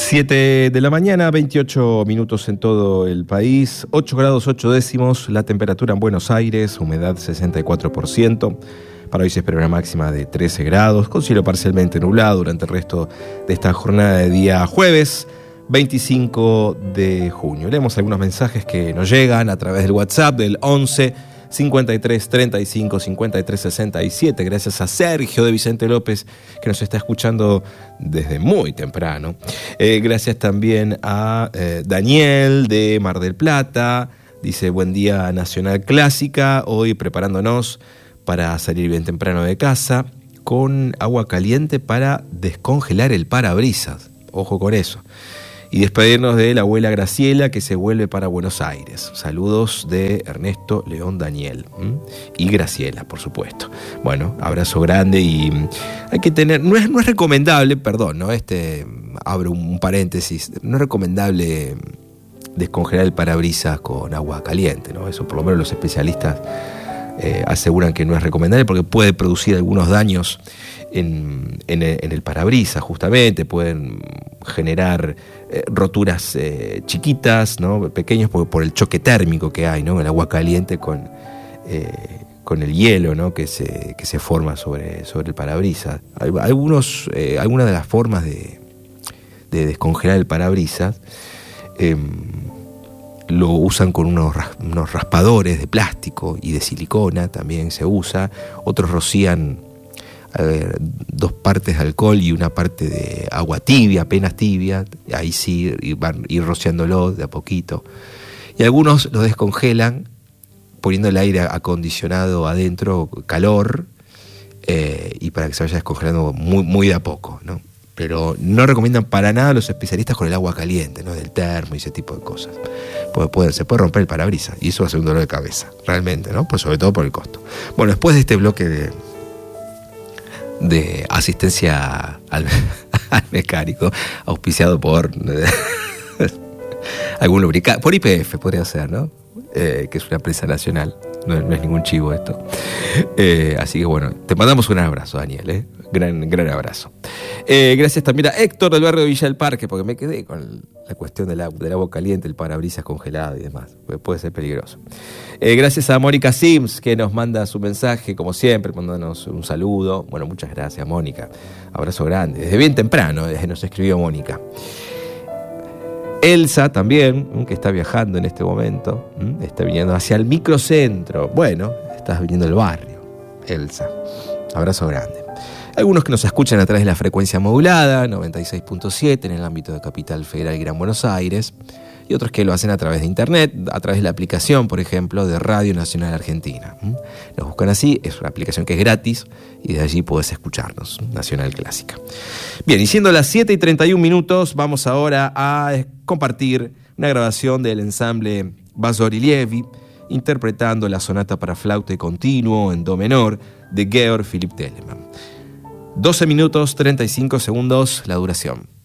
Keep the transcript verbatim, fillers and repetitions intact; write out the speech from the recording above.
siete de la mañana, veintiocho minutos en todo el país, ocho grados ocho décimos, la temperatura en Buenos Aires, humedad sesenta y cuatro por ciento. Para hoy se espera una máxima de trece grados, con cielo parcialmente nublado durante el resto de esta jornada de día jueves, veinticinco de junio. Leemos algunos mensajes que nos llegan a través del WhatsApp del once cincuenta y tres treinta y cinco cincuenta y tres sesenta y siete. Gracias a Sergio de Vicente López, que nos está escuchando desde muy temprano. Eh, gracias también a eh, Daniel de Mar del Plata. Dice: buen día, Nacional Clásica. Hoy preparándonos para salir bien temprano de casa con agua caliente para descongelar el parabrisas. Ojo con eso. Y despedirnos de la abuela Graciela, que se vuelve para Buenos Aires. Saludos de Ernesto León Daniel. ¿Mm? Y Graciela, por supuesto. Bueno, abrazo grande y hay que tener... No es, no es recomendable, perdón, ¿no? Este, abro un paréntesis. No es recomendable descongelar el parabrisas con agua caliente, ¿no? Eso por lo menos los especialistas eh, aseguran que no es recomendable porque puede producir algunos daños en, en, en el parabrisas, justamente. Pueden generar eh, roturas eh, chiquitas, ¿no? Pequeños por, por el choque térmico que hay, ¿no? El agua caliente con, eh, con el hielo, ¿no? que, se, que se forma sobre, sobre el parabrisas. Algunos, eh, algunas de las formas de, de descongelar el parabrisas eh, lo usan con unos, unos raspadores de plástico y de silicona, también se usa. Otros rocían A ver, dos partes de alcohol y una parte de agua tibia, apenas tibia, ahí sí van ir rociándolo de a poquito. Y algunos lo descongelan poniendo el aire acondicionado adentro, calor, eh, y para que se vaya descongelando muy, muy de a poco, ¿no? Pero no recomiendan para nada a los especialistas con el agua caliente, ¿no? Del termo y ese tipo de cosas. Porque puede, se puede romper el parabrisas y eso va a ser un dolor de cabeza, realmente, ¿no? Pues sobre todo por el costo. Bueno, después de este bloque de... de asistencia al, al mecánico, auspiciado por algún lubricante, por Y P F podría ser, ¿no? Eh, que es una empresa nacional, no, no es ningún chivo esto. Eh, así que bueno, te mandamos un abrazo, Daniel, ¿eh? Gran, gran abrazo. Eh, gracias también a Héctor del barrio de Villa del Parque, porque me quedé con la cuestión del agua, del agua caliente, el parabrisas congelado y demás, puede ser peligroso. Eh, gracias a Mónica Sims, que nos manda su mensaje, como siempre, mandándonos un saludo. Bueno, muchas gracias, Mónica. Abrazo grande. Desde bien temprano, desde nos escribió Mónica. Elsa también, que está viajando en este momento, está viniendo hacia el microcentro. Bueno, estás viniendo del barrio, Elsa. Abrazo grande. Algunos que nos escuchan a través de la frecuencia modulada, noventa y seis punto siete, en el ámbito de Capital Federal y Gran Buenos Aires, y otros que lo hacen a través de internet, a través de la aplicación, por ejemplo, de Radio Nacional Argentina. Nos buscan así, es una aplicación que es gratis, y de allí podés escucharnos, Nacional Clásica. Bien, y siendo las siete y treinta y un minutos, vamos ahora a compartir una grabación del ensamble Basorilievi, interpretando la sonata para flauta y continuo en do menor de Georg Philipp Telemann. doce minutos, treinta y cinco segundos la duración.